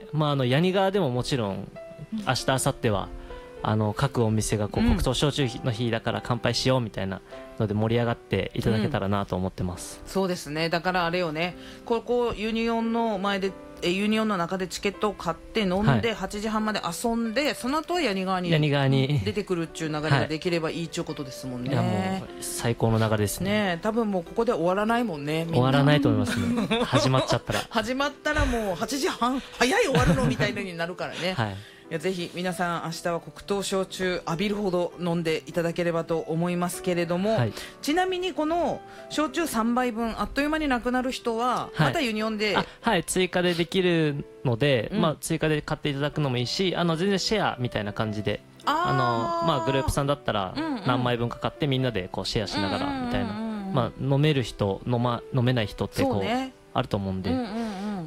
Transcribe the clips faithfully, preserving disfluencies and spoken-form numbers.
まあ、あの八木川でももちろん明日明後日はあの各お店がこう黒糖焼酎の日だから乾杯しようみたいなので盛り上がっていただけたらなと思ってます、 うん、そうですね。だからあれよね、ここユニオンの前でえユニオンの中でチケットを買って飲んで、はい、はちじはんまで遊んで、その後は八木川に八木川に出てくるっていう流れができればいいっちゅうことですもんね。 いやもう最高の流れですね。 ね、多分もうここで終わらないもんね。みんな終わらないと思いますね始まっちゃったら始まったらもうはちじはん早い終わるのみたいになるからね、 はい、 いやぜひ皆さん明日は黒糖焼酎浴びるほど飲んでいただければと思いますけれども、はい、ちなみにこの焼酎さんばいぶんあっという間になくなる人は、はい、またユニオンであ、はい、追加でできるので、うん、まあ、追加で買っていただくのもいいし、あの全然シェアみたいな感じで、あの、まあ、グループさんだったら何枚分か買ってみんなでこうシェアしながらみたいな、まあ、飲める人飲、ま、飲めない人ってこう、ね、あると思うんで、うんうんうん、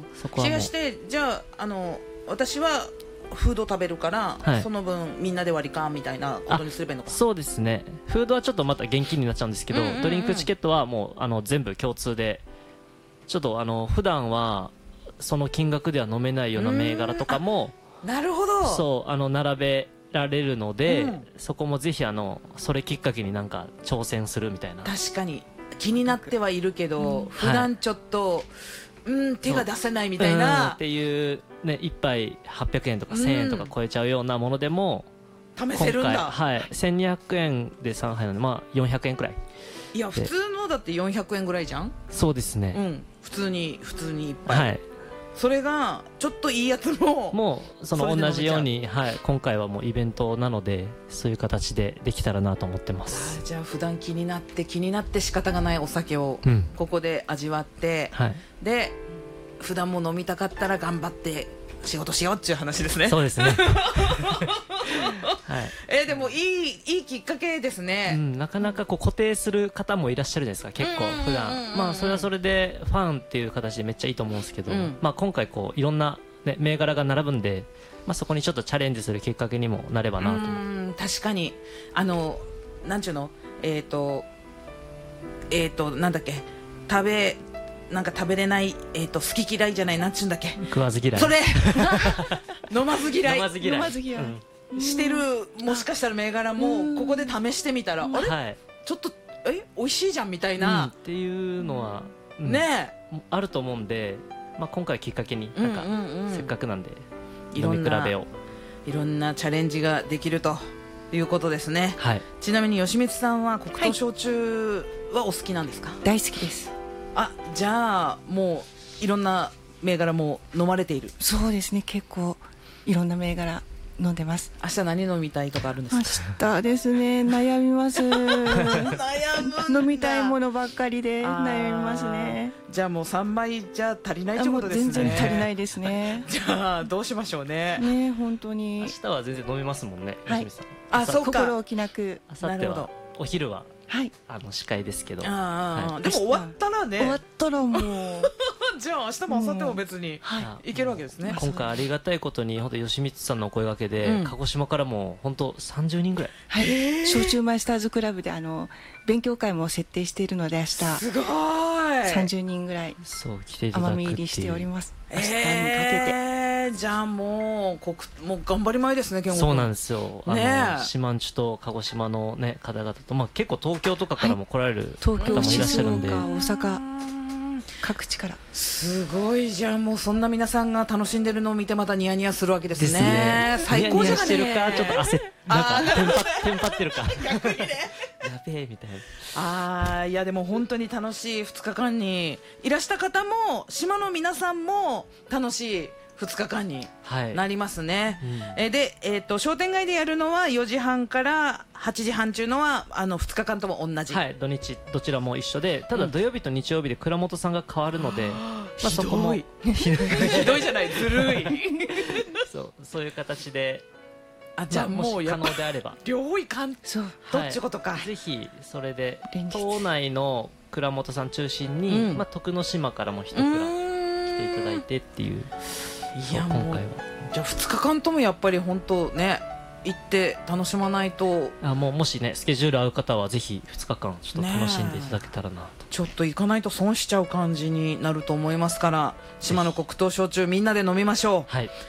そこはもうシェアして、じゃあ、あの私はフード食べるから、はい、その分みんなで割り勘みたいなことにすればいいのかな。 そうですね。フードはちょっとまた現金になっちゃうんですけど、うんうんうん、ドリンクチケットはもうあの全部共通で、ちょっとあの普段はその金額では飲めないような銘柄とかも、 なるほど、 そうあの並べられるので、うん、そこもぜひあのそれきっかけになんか挑戦するみたいな。 確かに気になってはいるけど、うん、普段ちょっと、はい、うん、手が出せないみたいな、 うん、っていうね、いっぱいはっぴゃくえんとかせんえんとか超えちゃうようなものでも、 うん、試せるんだ。 はい、せんにひゃくえんでさんはいなので、まあ、よんひゃくえんくらい。 いや普通のだってよんひゃくえんぐらいじゃん。 そうですね、 うん、普通に普通にいっぱい、 はい、 それがちょっといいやつももうその同じように、はい、今回はもうイベントなのでそういう形でできたらなと思ってます。 あ、じゃあ普段気になって気になって仕方がないお酒をここで味わって、うん、はい、で普段も飲みたかったら頑張って仕事しようっていう話ですね。 そうですねはい、 えー、でもいい、いいきっかけですね、 うん、なかなかこう固定する方もいらっしゃるじゃないですか、結構普段、まあそれはそれでファンっていう形でめっちゃいいと思うんですけど、うん、まあ今回こういろんな、ね、銘柄が並ぶんで、まあ、そこにちょっとチャレンジするきっかけにもなればなと。うん、 確かにあのなんちゅうの、えっ、ー、とえっ、ー、となんだっけ、食べなんか食べれない、えー、と好き嫌いじゃない、なんちゅうんだっけ、 食わず嫌い、 それ飲まず嫌い飲まず嫌い、 飲まず嫌い、うん、してる、もしかしたら銘柄もここで試してみたら、あれ、はい、ちょっとえ美味しいじゃんみたいな、 うん、っていうのは、うん、 ねあると思うんで、まあ、今回きっかけになんか、うんうんうん、せっかくなんで飲み比べをいろんなチャレンジができるということですね、はい、ちなみに吉光さんは黒糖焼酎はお好きなんですか？はい、 大好きです。 あ、じゃあもういろんな銘柄も飲まれている？ そうですね、結構いろんな銘柄飲んでます。 明日何飲みたいとかあるんですか？明日ですね、悩みます悩む飲みたいものばっかりで悩みますね。 じゃあもうさんばいじゃ足りないってことですね。 全然足りないですねじゃあどうしましょうね。 ね、本当に明日は全然飲みますもんね、はい、さん。 あ、そうか、 心置きなく。 明後日はお昼は、はい、あの司会ですけど、 あ、はい、でも終わったらね、 終わったらもうじゃあ明日も明後日も別にいけるわけですね。 今回ありがたいことに本当吉光さんのお声掛けで、うん、鹿児島からも本当さんじゅうにんぐらい、 はい、焼酎マイスターズクラブであの勉強会も設定しているので、明日すごいさんじゅうにんぐらいそう来ていただくっていう、 奄美入りしております。明日にかけて、 えー、じゃあもうこもう頑張り前ですね。 そうなんですよ、ね、あの四万十と鹿児島の、ね、方々と、まあ、結構東京とかからも来られる方もいらっしゃるんで、 はい、東京、静岡、大阪各地から。 すごい、じゃあもうそんな皆さんが楽しんでるのを見てまたニヤニヤするわけですね。ですね、最高じゃない。 ニヤニヤしてるかちょっと焦っなんかテンパテンパってるか逆にねやべえみたいな。 あー、いやでも本当に楽しいふつかかんにいらした方も島の皆さんも楽しいふつかかんになりますね、はい、うん、えで、えー、と商店街でやるのはよじはんからはちじはん中のはあのふつかかんとも同じ、 はい、土日どちらも一緒で、ただ土曜日と日曜日で倉本さんが変わるので、うん、まあ、そこもひどいじゃない、ずるいそうそういう形で、 あ、じゃあもう可能であれば両方いかん、そう、どっちことか、 はい、ぜひそれで島内の倉本さん中心に、うん、まあ、徳之島からも一蔵来ていただいてっていう。 いや、もうじゃあふつかかんともやっぱり本当ね行って楽しまないと。 あ、もうもしねスケジュール合う方はぜひふつかかんちょっと楽しんでいただけたらなと、 ちょっと行かないと損しちゃう感じになると思いますから、島の黒糖焼酎みんなで飲みましょう。はい、